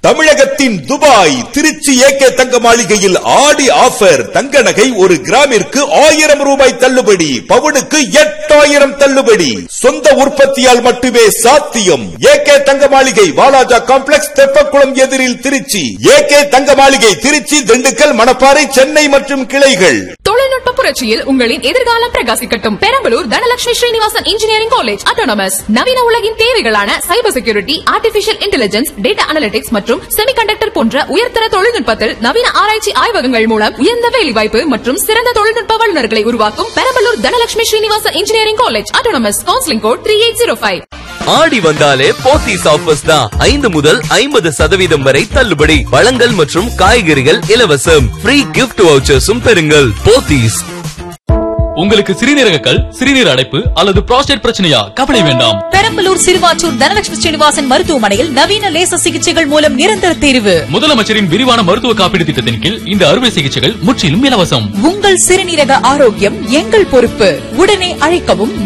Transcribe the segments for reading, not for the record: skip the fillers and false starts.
தமிழகத்தின் Dubai Trichy AK தங்க மாளிகையில் ஆடி ஆஃபர். தங்க நகை ஒரு கிராமிற்கு 1000 ரூபாய் தள்ளுபடி, பவுனுக்கு 8000 தள்ளுபடி. சொந்த உற்பத்தியால் மட்டுமே சாத்தியம். ஏகே தங்க மாளிகை, வாலாஜா காம்ப்ளெக்ஸ், தெப்பக்குளம் எதிரில் திருச்சி. ஏகே தங்க மாளிகை திருச்சி, திண்டுக்கல், மணப்பாறை, சென்னை மற்றும் கிளைகள். தொழில்நுட்ப புரட்சியில் உங்களின் எதிர்காலம் பிரகாசிக்கட்டும். Perambalur Dhanalakshmi Srinivasan engineering college autonomous நவீன உலகின் தேவைகளான cyber security, artificial intelligence, data analytics மற்றும் செமிகண்டக்டர் போன்ற உயர்தர தொழில்நுட்பத்தில் நவீன ஆராய்ச்சி ஆய்வகங்கள் மூலம் உயர்ந்த வேலைவாய்ப்பு மற்றும் சிறந்த தொழில்நுட்ப வல்லுநர்களை உருவாக்கும் Perambalur Dhanalakshmi Srinivasan engineering college autonomous. Counselling code 3805. ஆடி வந்தாலே போத்தீஸ் ஆஃபர்ஸ் தான். 5 முதல் 50% வரை தள்ளுபடி. பழங்கள் மற்றும் காய்கறிகள் இலவசம். ஃப்ரீ கிஃப்ட் வவுச்சர்ஸும் பெறுங்கள். போத்தீஸ். உங்களுக்கு சிறுநீரக கல், சிறுநீர் அடைப்பு அல்லது புரோஸ்டேட் பிரச்சனையா? கவலை வேண்டாம். பெரம்பலூர் சிறுவாச்சூர் தனலட்சுமி ஸ்ரீனிவாசன் மருத்துவமனையில் நவீன லேசர் சிகிச்சைகள் மூலம் நிரந்தர தீர்வு. முதலமைச்சரின் விரிவான மருத்துவ காப்பீடு திட்டத்தின் கீழ் இந்த அறுவை சிகிச்சைகள் முற்றிலும் இலவசம். உங்கள் சிறுநீரக ஆரோக்கியம் எங்கள் பொறுப்பு. உடனே அழைக்கவும்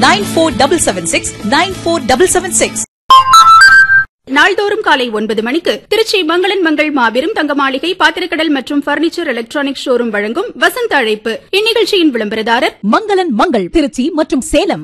9477694776. நாள்தோறும் காலை 9 மணிக்கு திருச்சி மங்களன் மங்கள் மாபெரும் தங்க மாளிகை, பாத்திரக்கடல் மற்றும் பர்னிச்சர் எலக்ட்ரானிக் ஷோரூம் வழங்கும் வசந்த அழைப்பு. இந்நிகழ்ச்சியின் விளம்பரதாரர் மங்களன் மங்கள் திருச்சி மற்றும் சேலம்.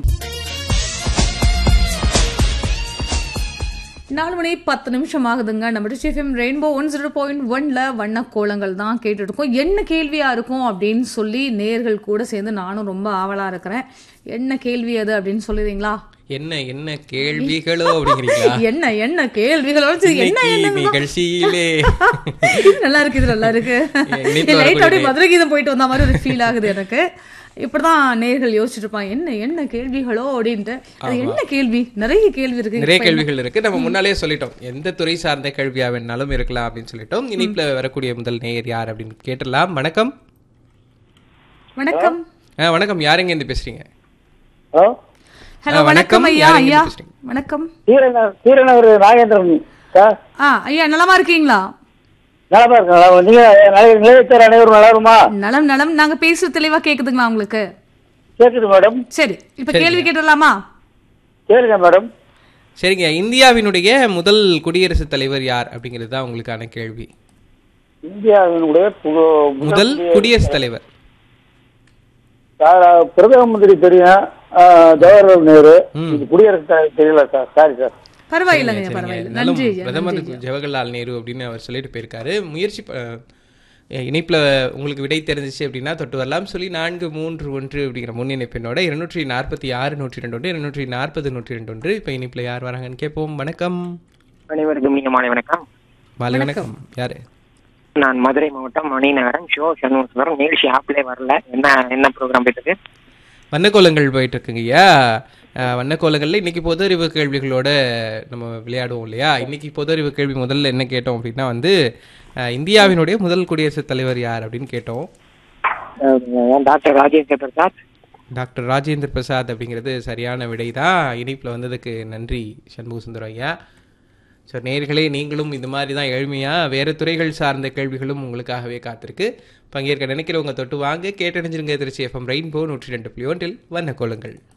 4:10 ஆகுதுங்க. நம்ம டிஎஃப்எம் ரெயின்போ 101.1ல வண்ண கோலங்கள் தான் கேட்டுட்டு இருக்கோம். என்ன கேள்வியா இருக்கும் அப்படின்னு சொல்லி நேர்கள் கூட சேர்ந்து நானும் ரொம்ப ஆவலா இருக்கிறேன். என்ன கேள்வி அது அப்படின்னு சொல்லுவீங்களா? என்ன கேள்விகளோ அப்படிங்கிறீங்களா? என்ன கேள்விகளோ நிகழ்ச்சியிலே நல்லா இருக்கு. இது நல்லா இருக்கு. லைட் அப்படியே மதுரை கீதம் போயிட்டு வந்த மாதிரி ஒரு ஃபீல் ஆகுது எனக்கு. இப்படிதான் நேர்கள் யோசிச்சுட்டு இருப்பாங்க, என்ன கேள்விகளோ அப்படின்ட்டு. அது என்ன கேள்வி? நிறைய கேள்விகள் இருக்கு. நம்ம முன்னாலே சொல்லிட்டோம், எந்த துறை சார்ந்த கேள்வியா வேணாலும் இருக்கலாம் அப்படின்னு சொல்லிட்டோம். இனிப்புல வரக்கூடிய முதல் நேயர் யார் அப்படின்னு கேட்டலாம். வணக்கம். வணக்கம். யாருங்க இருந்து பேசுறீங்க? ஹலோ, வணக்கம் ஐயா. வணக்கம். சீரநகர் நாகேந்திரன் சார். ஐயா, நலமா இருக்கீங்களா? நலமா இருக்கு. நீங்க நிலையத்தார் அனைவரும் நலருமா? நலம். நாங்க பேசுறது தெளிவா கேக்குதுங்களா உங்களுக்கு? கேக்குது மேடம். சரி, இப்ப கேள்வி கேட்டுடலாமா? கேளுங்க மேடம். சரிங்க. இந்தியாவினுடைய முதல் குடியரசுத் தலைவர் யார் அப்படிங்கிறது தான் உங்களுக்கான கேள்வி. இந்தியாவினுடைய முதல் குடியரசுத் தலைவர் பிரதம மந்திரி தெரியும், ஜவஹர்லால் நேரு. குடியரசுத் தலைவர் தெரியல சார். Sorry sir. பரவாயில்லைங்க. நன்றி. பிரதமர் ஜவஹர்லால் நேரு அப்படின்னு அவர் சொல்லிட்டு போயிருக்காரு. முயற்சி இணைப்புல உங்களுக்கு விடை தெரிஞ்சிச்சு அப்படின்னா தொட்டு வரலாம். சொல்லி 431 அப்படிங்கிற முன்னிணைப்பினோட 246 102 240 102. இப்ப இணைப்புல யார் வராங்கன்னு கேட்போம். வணக்கம். அனைவருக்கும் மாலை வணக்கம். மாலை வணக்கம். யாரு? நான் மதுரை மாவட்டம் மணிநகரம் ஷோ சண்முகம். நிகழ்ச்சி ஆப்லே வரல. என்ன ப்ரோக்ராம் போயிட்டு இருக்கு? வண்ணக்கோலங்கள் போயிட்டு இருக்குங்கய்யா. வண்ணக்கோலங்கள்ல இன்னைக்கு பொது அறிவு கேள்விகளோட நம்ம விளையாடுவோம் இல்லையா? இன்னைக்கு பொது அறிவு கேள்வி முதல்ல என்ன கேட்டோம் அப்படின்னா இந்தியாவினுடைய முதல் குடியரசுத் தலைவர் யார் அப்படின்னு கேட்டோம். டாக்டர் ராஜேந்திர பிரசாத். டாக்டர் ராஜேந்திர பிரசாத் அப்படிங்கிறது சரியான விடை தான். இணைப்புல வந்ததுக்கு நன்றி சண்முக சுந்தரம் ஐயா. ஸோ நேர்களே, நீங்களும் இந்த மாதிரி தான் எளிமையாக வேறு துறைகள் சார்ந்த கேள்விகளும் உங்களுக்காகவே காத்திருக்கு. பங்கேற்க நினைக்கிறவங்க தொட்டு வாங்க. கேட்டணிஞ்சிருங்க. Trichy FM rainbow 102.1 வண்ணக்கோலங்கள்.